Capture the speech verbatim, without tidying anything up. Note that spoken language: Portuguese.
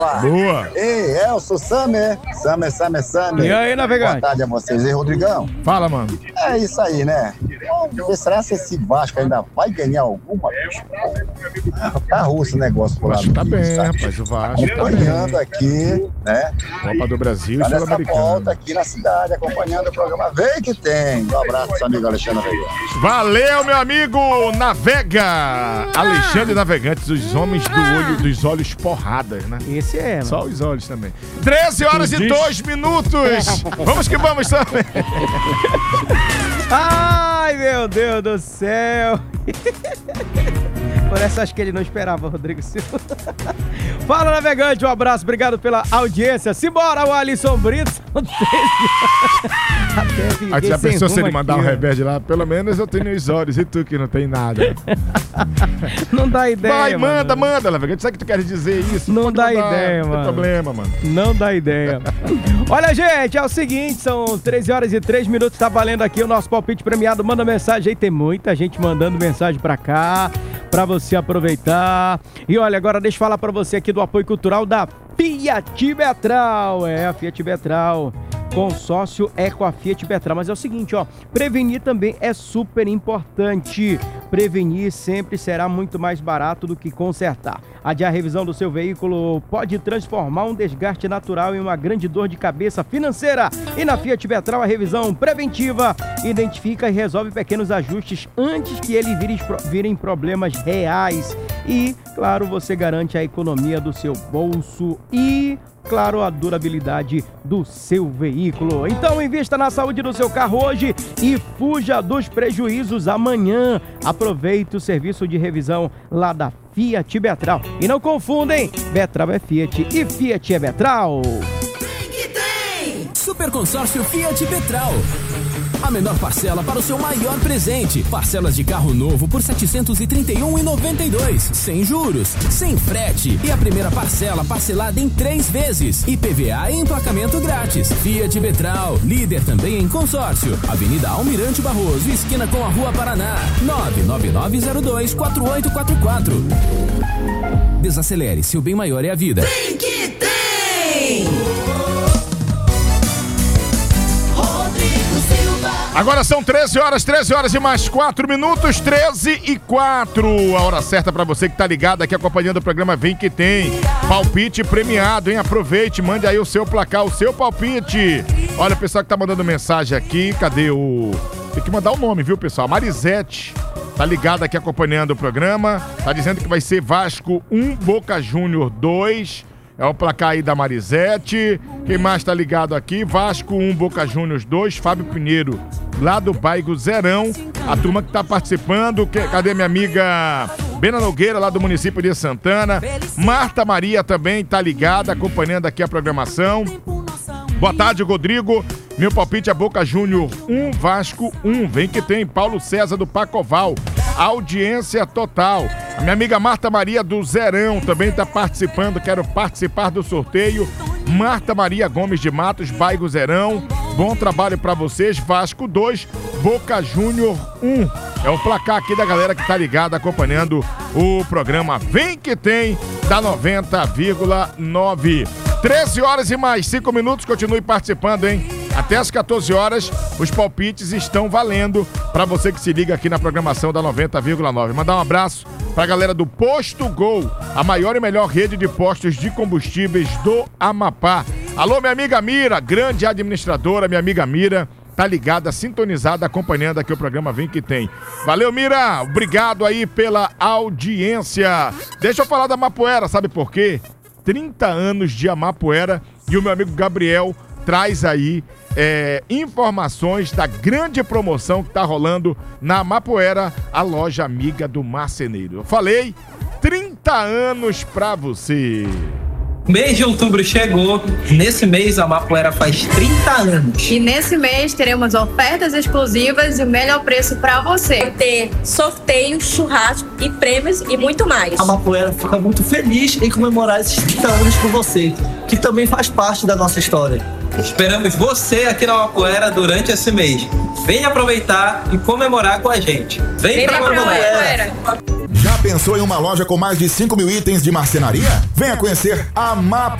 Boa. Ei, é, eu sou Samer. Samer, Samer, Samer. E aí, navegante? Boa tarde a vocês. E Rodrigão? Fala, mano. É isso aí, né? Vamos ver, será que esse Vasco ainda vai ganhar alguma? Tá ruim esse negócio por lá. Acho que tá bem, rapaz. O Vasco tá acompanhando bem. aqui, né? Copa do Brasil e Olha essa Sul-Americana. volta aqui na cidade, acompanhando o programa. Vem que tem. Um abraço pro seu amigo Alexandre Navegante. Valeu, meu amigo Navega! Alexandre Navegantes, os homens do olho, dos olhos porradas, né? Esse é, mano. Só os olhos também. treze horas e dois minutos. Vamos que vamos também. Ai, meu Deus do céu. Por essa acho que ele não esperava, Rodrigo Silva. Fala, navegante, um abraço, obrigado pela audiência. Simbora, o Alisson Brito. Até Aí já pensou se ele mandar aqui, um ó. revés lá? Pelo menos eu tenho os olhos e tu que não tem nada. Não dá ideia, Vai, mano. manda, manda, Navegante. Sabe que tu queres dizer isso? Não Pode dá mandar, ideia, não mano. tem problema, mano. Não dá ideia. Olha, gente, é o seguinte, são treze horas e três minutos, tá valendo aqui o nosso palpite premiado. Manda mensagem aí, tem muita gente mandando mensagem pra cá, pra você aproveitar. E olha, agora deixa eu falar pra você aqui do apoio cultural da Fiat Vetral. É, a Fiat Vetral. Consórcio é com a Fiat Vetral. Mas é o seguinte, ó, prevenir também é super importante. Prevenir sempre será muito mais barato do que consertar. Adiar a revisão do seu veículo pode transformar um desgaste natural em uma grande dor de cabeça financeira. E na Fiat Vetral a revisão preventiva identifica e resolve pequenos ajustes antes que eles virem, virem problemas reais. E, claro, você garante a economia do seu bolso e... claro, a durabilidade do seu veículo. Então invista na saúde do seu carro hoje e fuja dos prejuízos amanhã. Aproveite o serviço de revisão lá da Fiat Vetral. E não confundem, Vetral é Fiat e Fiat é Vetral. Tem que tem! Super Consórcio Fiat Vetral. A menor parcela para o seu maior presente. Parcelas de carro novo por setecentos e trinta e um reais e noventa e dois centavos. Sem juros, sem frete. E a primeira parcela parcelada em três vezes. I P V A e emplacamento grátis. Fiat Vetral, líder também em consórcio. Avenida Almirante Barroso, esquina com a Rua Paraná. nove nove nove zero dois quatro oito quatro quatro. Desacelere, seu bem maior é a vida. Tem que tem! Agora são treze horas, treze horas e mais quatro minutos, treze e quatro. A hora certa pra você que tá ligado aqui acompanhando o programa Vem Que Tem. Palpite premiado, hein? Aproveite, mande aí o seu placar, o seu palpite. Olha o pessoal que tá mandando mensagem aqui, cadê o... Tem que mandar o nome, viu, pessoal? Marisete tá ligado aqui acompanhando o programa. Tá dizendo que vai ser Vasco um, Boca Júnior dois. É o placar aí da Marisete. Quem mais tá ligado aqui? Vasco um, Boca Juniors dois. Fábio Pinheiro, lá do bairro Zerão. A turma que tá participando. Que, cadê minha amiga Bena Nogueira, lá do município de Santana? Marta Maria também tá ligada, acompanhando aqui a programação. Boa tarde, Rodrigo. Meu palpite é Boca Júnior um, Vasco um. Vem que tem. Paulo César do Pacoval. Audiência total. A minha amiga Marta Maria do Zerão também está participando. Quero participar do sorteio. Marta Maria Gomes de Matos, bairro Zerão. Bom trabalho para vocês. Vasco dois, Boca Júnior um. É o placar aqui da galera que tá ligada acompanhando o programa Vem Que Tem da noventa vírgula nove. treze horas e mais cinco minutos. Continue participando, hein? Até as quatorze horas, os palpites estão valendo para você que se liga aqui na programação da noventa vírgula nove. Mandar um abraço para a galera do Posto Gol, a maior e melhor rede de postos de combustíveis do Amapá. Alô, minha amiga Mira, grande administradora, minha amiga Mira, tá ligada, sintonizada, acompanhando aqui o programa Vem Que Tem. Valeu, Mira, obrigado aí pela audiência. Deixa eu falar da Amapoera, sabe por quê? trinta anos de Amapoera e o meu amigo Gabriel traz aí é, informações da grande promoção que tá rolando na Amapoera, a loja amiga do marceneiro. Eu falei, trinta anos pra você. Mês de outubro chegou. Nesse mês a Amapoera faz trinta anos. E nesse mês teremos ofertas exclusivas e o melhor preço para você. Vai ter sorteio, churrasco e prêmios e muito mais. A Amapoera fica muito feliz em comemorar esses trinta anos com você, que também faz parte da nossa história. Esperamos você aqui na Amapoera durante esse mês. Venha aproveitar e comemorar com a gente. Vem, Vem pra Amapoera. Já Já pensou em uma loja com mais de cinco mil itens de marcenaria? Venha conhecer a Map